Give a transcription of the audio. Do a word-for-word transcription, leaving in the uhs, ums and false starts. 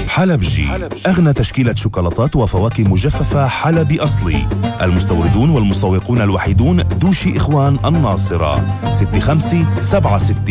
حلبجي، أغنى تشكيلة شوكولاتات وفواكه مجففة حلبي أصلي. المستوردون والمسوقون الوحيدون دوشي إخوان الناصرة. ستة خمسة سبعة ستة